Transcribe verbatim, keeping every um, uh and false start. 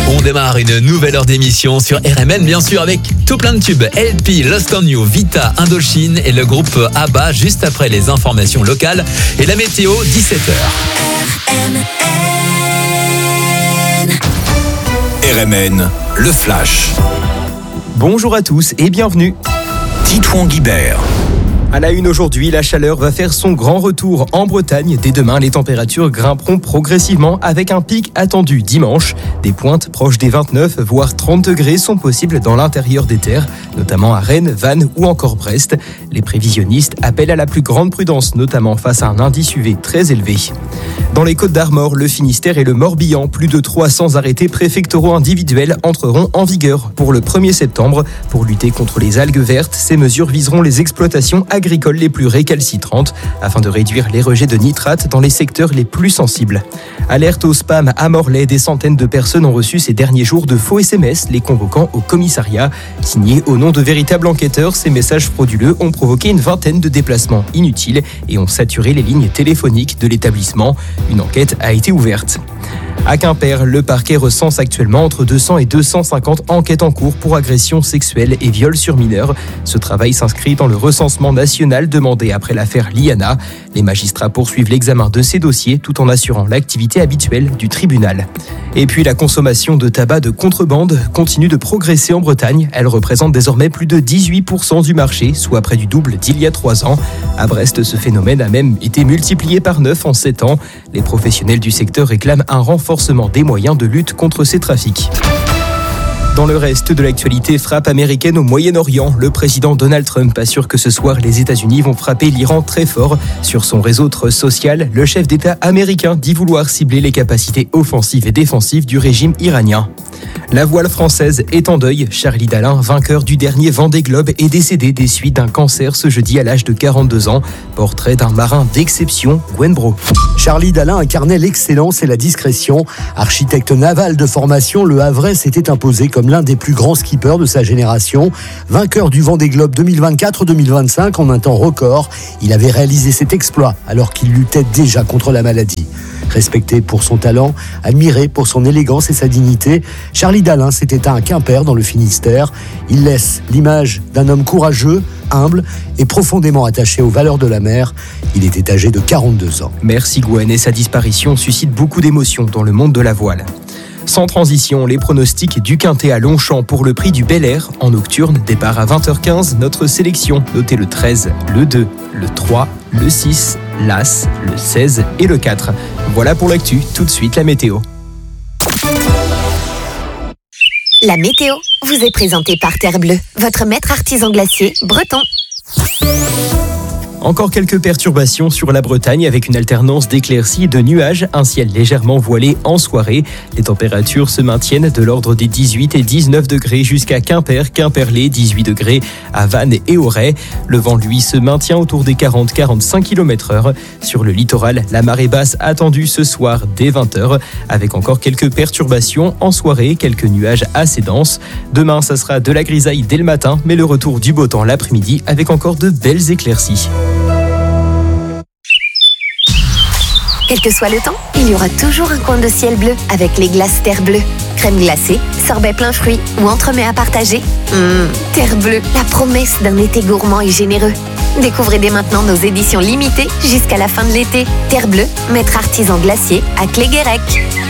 On démarre une nouvelle heure d'émission sur R M N, bien sûr, avec tout plein de tubes. L P, Lost on You, Vita, Indochine et le groupe ABBA, juste après les informations locales et la météo, dix-sept heures. R M N. R M N, le flash. Bonjour à tous et bienvenue. Titouan Guibert. À la une aujourd'hui, la chaleur va faire son grand retour en Bretagne. Dès demain, les températures grimperont progressivement avec un pic attendu dimanche. Des pointes proches des vingt-neuf voire trente degrés sont possibles dans l'intérieur des terres, notamment à Rennes, Vannes ou encore Brest. Les prévisionnistes appellent à la plus grande prudence, notamment face à un indice U V très élevé. Dans les Côtes-d'Armor, le Finistère et le Morbihan, plus de trois cents arrêtés préfectoraux individuels entreront en vigueur pour le premier septembre. Pour lutter contre les algues vertes, ces mesures viseront les exploitations agricoles les plus récalcitrantes afin de réduire les rejets de nitrates dans les secteurs les plus sensibles. Alerte au spam à Morlaix, des centaines de personnes ont reçu ces derniers jours de faux S M S les convoquant au commissariat. Signés au nom de véritables enquêteurs, ces messages frauduleux ont provoqué une vingtaine de déplacements inutiles et ont saturé les lignes téléphoniques de l'établissement. Une enquête a été ouverte. À Quimper, le parquet recense actuellement entre deux cents et deux cent cinquante enquêtes en cours pour agressions sexuelles et viols sur mineurs. Ce travail s'inscrit dans le recensement national demandé après l'affaire Liana. Les magistrats poursuivent l'examen de ces dossiers tout en assurant l'activité habituelle du tribunal. Et puis la consommation de tabac de contrebande continue de progresser en Bretagne. Elle représente désormais plus de dix-huit pour cent du marché, soit près du double d'il y a trois ans. À Brest, ce phénomène a même été multiplié par neuf en sept ans. Les professionnels du secteur réclament un renforcement des moyens de lutte contre ces trafics. Dans le reste de l'actualité, frappe américaine au Moyen-Orient, le président Donald Trump assure que ce soir, les États-Unis vont frapper l'Iran très fort. Sur son réseau social, le chef d'État américain dit vouloir cibler les capacités offensives et défensives du régime iranien. La voile française est en deuil. Charlie Dalin, vainqueur du dernier Vendée Globe, est décédé des suites d'un cancer ce jeudi à l'âge de quarante-deux ans. Portrait d'un marin d'exception, Gwen Bro. Charlie Dalin incarnait l'excellence et la discrétion. Architecte naval de formation, le Havrais s'était imposé comme l'un des plus grands skippers de sa génération. Vainqueur du Vendée Globe deux mille vingt-quatre deux mille vingt-cinq en un temps record, il avait réalisé cet exploit alors qu'il luttait déjà contre la maladie. Respecté pour son talent, admiré pour son élégance et sa dignité, Charlie Dalin s'est éteint à Quimper dans le Finistère. Il laisse l'image d'un homme courageux, humble et profondément attaché aux valeurs de la mer. Il était âgé de quarante-deux ans. Merci Gwen, et sa disparition suscite beaucoup d'émotions dans le monde de la voile. Sans transition, les pronostics du Quintet à Longchamp pour le prix du Bel Air en nocturne. Départ à vingt heures quinze, notre sélection. Notez le treize, le deux, le trois, le six, l'As, le seize et le quatre. Voilà pour l'actu, tout de suite la météo. La météo vous est présentée par Terre Bleue, votre maître artisan glacier breton. Encore quelques perturbations sur la Bretagne avec une alternance d'éclaircies et de nuages, un ciel légèrement voilé en soirée. Les températures se maintiennent de l'ordre des dix-huit et dix-neuf degrés jusqu'à Quimper, Quimperlé, dix-huit degrés à Vannes et Auray. Le vent, lui, se maintient autour des quarante à quarante-cinq kilomètres heure. Sur le littoral, la marée basse attendue ce soir dès vingt heures, avec encore quelques perturbations en soirée, quelques nuages assez denses. Demain, ça sera de la grisaille dès le matin, mais le retour du beau temps l'après-midi avec encore de belles éclaircies. Quel que soit le temps, il y aura toujours un coin de ciel bleu avec les glaces Terre Bleue. Crème glacée, sorbet plein fruits ou entremets à partager. Mmh, Terre Bleue, la promesse d'un été gourmand et généreux. Découvrez dès maintenant nos éditions limitées jusqu'à la fin de l'été. Terre Bleue, maître artisan glacier à Cléguérec.